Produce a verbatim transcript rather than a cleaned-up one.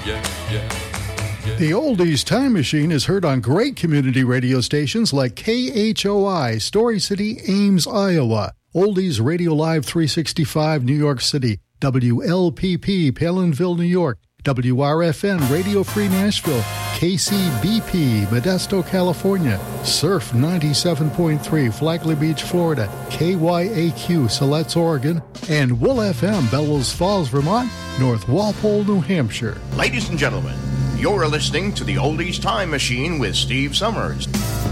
yeah, yeah. The Oldies Time Machine is heard on great community radio stations like K H O I, Story City, Ames, Iowa, Oldies Radio Live three sixty-five, New York City, W L P P, Palinville, New York, W R F N, Radio Free Nashville, K C B P, Modesto, California, Surf ninety-seven point three, Flagler Beach, Florida, K Y A Q, Siletz, Oregon, and Wool F M, Bellows Falls, Vermont, North Walpole, New Hampshire. Ladies and gentlemen, you're listening to the Oldies Time Machine with Steve Summers.